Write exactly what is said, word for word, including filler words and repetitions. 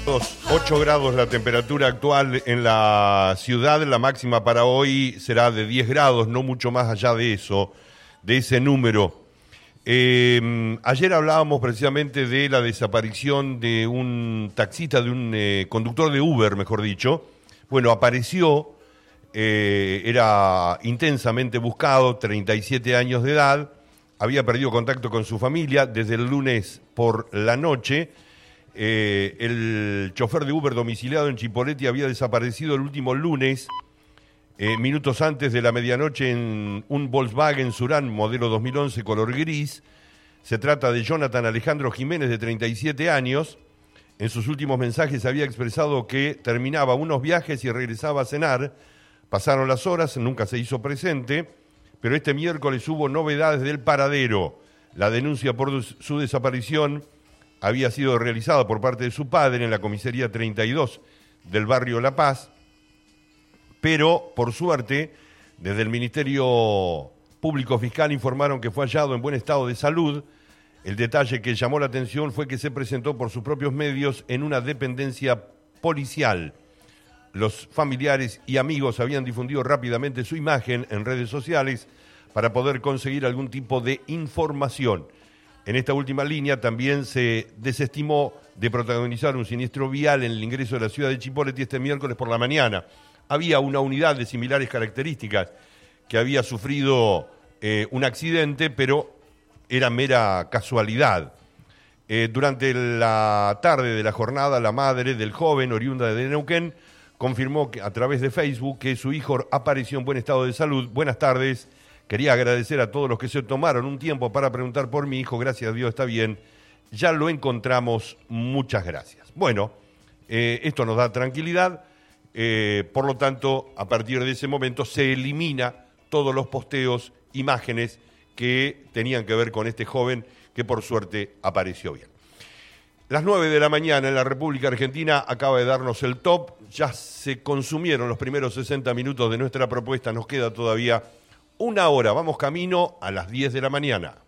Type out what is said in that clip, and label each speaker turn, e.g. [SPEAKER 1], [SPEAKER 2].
[SPEAKER 1] ocho grados la temperatura actual en la ciudad, la máxima para hoy será de diez grados, no mucho más allá de eso, de ese número. Eh, ayer hablábamos precisamente de la desaparición de un taxista, de un eh, conductor de Uber, mejor dicho. Bueno, apareció, eh, era intensamente buscado, treinta y siete años de edad, había perdido contacto con su familia desde el lunes por la noche. Eh, el chofer de Uber domiciliado en Chipoleti había desaparecido el último lunes, eh, minutos antes de la medianoche, en un Volkswagen Surán modelo dos mil once color gris. Se trata de Jonathan Alejandro Jiménez, de treinta y siete años. En sus últimos mensajes había expresado que terminaba unos viajes y regresaba a cenar. Pasaron las horas, nunca se hizo presente, pero este miércoles hubo novedades del paradero. La denuncia por su desaparición había sido realizada por parte de su padre en la comisaría treinta y dos del barrio La Paz, pero por suerte desde el Ministerio Público Fiscal informaron que fue hallado en buen estado de salud. El detalle que llamó la atención fue que se presentó por sus propios medios en una dependencia policial. Los familiares y amigos habían difundido rápidamente su imagen en redes sociales para poder conseguir algún tipo de información. En esta última línea también se desestimó de protagonizar un siniestro vial en el ingreso de la ciudad de Chipoleti este miércoles por la mañana. Había una unidad de similares características que había sufrido eh, un accidente, pero era mera casualidad. Eh, durante la tarde de la jornada, la madre del joven, oriunda de Neuquén, confirmó que, a través de Facebook, que su hijo apareció en buen estado de salud. Buenas tardes. Quería agradecer a todos los que se tomaron un tiempo para preguntar por mi hijo. Gracias a Dios, está bien. Ya lo encontramos. Muchas gracias. Bueno, eh, esto nos da tranquilidad. Eh, por lo tanto, a partir de ese momento se elimina todos los posteos, imágenes que tenían que ver con este joven que por suerte apareció bien. Las nueve de la mañana en la República Argentina acaba de darnos el top. Ya se consumieron los primeros sesenta minutos de nuestra propuesta. Nos queda todavía una hora, vamos camino a las diez de la mañana.